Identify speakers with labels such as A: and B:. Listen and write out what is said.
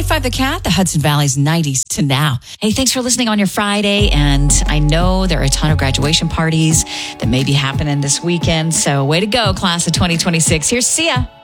A: 95 The Cat, the Hudson Valley's 90s to now. Hey, thanks for listening on your Friday. And I know there are a ton of graduation parties that may be happening this weekend. So way to go, class of 2026. Here's Sia.